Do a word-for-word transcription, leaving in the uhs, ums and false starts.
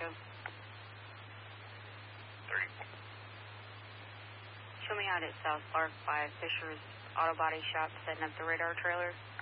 Echo. thirty. Show me out at South Park by Fisher's Auto Body Shop setting up the radar trailer.